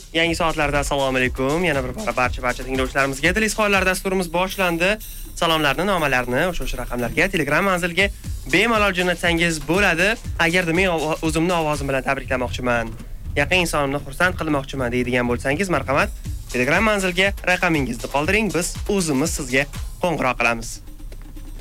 Yangi soatlarda assalomu alaykum. Yana bir bora barcha tinglovchilarimizga Telesxonlar dasturimiz boshlandi. Salomlarni, nomalarni o'sha raqamlarga, Telegram manziliga bemalol jo'natsangiz bo'ladi. Agarda men o'zimni ovozim bilan tabriklamoqchiman, yaqin insonimni xursand qilmoqchiman deydigan bo'lsangiz, marhamat, Telegram manziliga raqamingizni qoldiring, biz o'zimiz sizga qo'ng'iroq qilamiz.